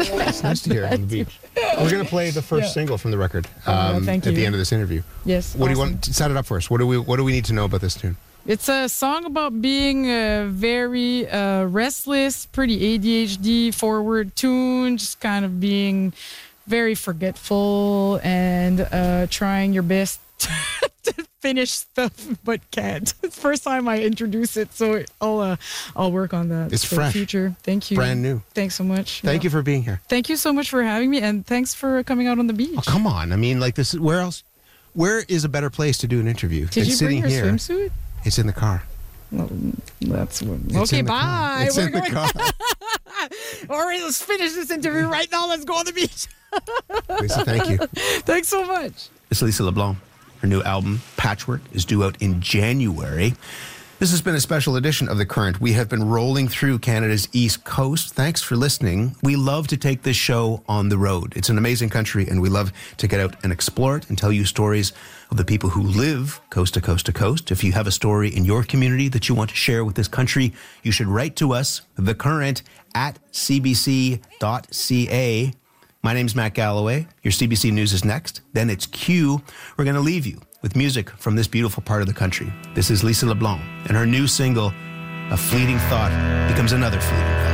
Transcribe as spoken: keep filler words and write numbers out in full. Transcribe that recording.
It's nice to hear on the beach. We're going to play the first Yeah. single from the record Oh, um, thank at you. the end of this interview. Yes. What do you awesome. want? Set it up for us. What do we What do we need to know about this tune? It's a song about being uh, very uh, restless, pretty A D H D forward tune, just kind of being very forgetful and uh, trying your best to finish stuff but can't. It's the first time I introduce it, so I'll uh, I'll work on that It's for fresh. the future. Thank you. Brand new. Thanks so much. Thank you for being here. Thank you so much for having me, and thanks for coming out on the beach. Oh, come on. I mean, like this. Is, where else? Where is a better place to do an interview Did than you sitting bring your here? swimsuit? It's in the car. Well, that's what. It's Okay, in the car. bye. It's We're in the going. car. All right, let's finish this interview right now. Let's go on the beach. Lisa, thank you. Thanks so much. It's Lisa LeBlanc. Her new album, Patchwork, is due out in January. This has been a special edition of The Current. We have been rolling through Canada's East Coast. Thanks for listening. We love to take this show on the road. It's an amazing country, and we love to get out and explore it and tell you stories of the people who live coast to coast to coast. If you have a story in your community that you want to share with this country, you should write to us, thecurrent at c b c dot c a. My name's Matt Galloway. Your C B C News is next. Then it's Q. We're going to leave you with music from this beautiful part of the country. This is Lisa LeBlanc, and her new single, A Fleeting Thought Becomes Another Fleeting Thought.